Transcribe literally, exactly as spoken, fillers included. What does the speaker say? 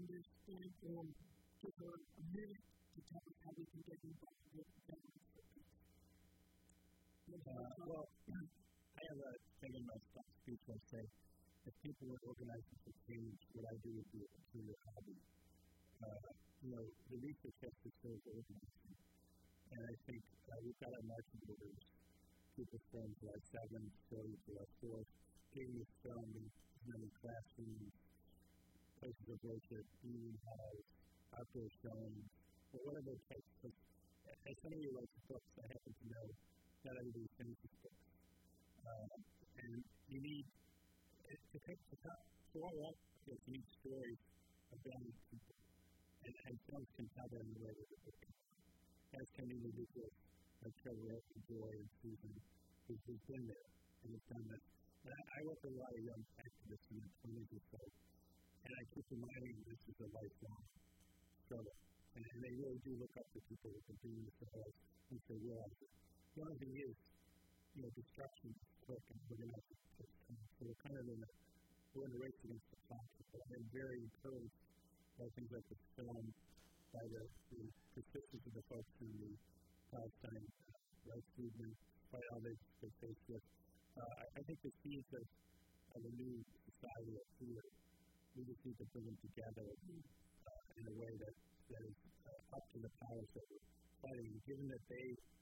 this standpoint, give her a minute to tell us how we can get involved with veterans for peace. Uh, well, I have a thing in my speech where I say, if people were organizing for change, what I do would be a peculiar hobby. Uh, you know, the research has to serve organizing. And I think uh, we've got our marching orders, people from July seventh, July fourth, getting this film in many classrooms, places of worship, evening halls, outdoor showing, or whatever it takes. But as somebody who writes books, I happen to know not everybody finishes books. Uh, and you need, to take the top, for all that, you need stories of valiant people. And, and films can tell that in the way that the book can. As can individuals like Trevor Joy and Susan, who's who been there and have done this. And I, I work with a lot of young activists in their twenties or so, and I keep reminding them this is a lifelong struggle. And, and they really do look up to people who can do this for us once they realize it. The only thing is, you know, destruction is quick and we're going to have to take time. So we're kind of in a, we're in a race against the clock. But I'm very encouraged by things like this film, by the, the persistence of the folks in the Palestine uh, rights movement, by all they they face with. Uh, I, I think the seeds of, of a new society are here. We just need to bring them together uh, in a way that, that is uh, up to the powers that we're fighting. Given that they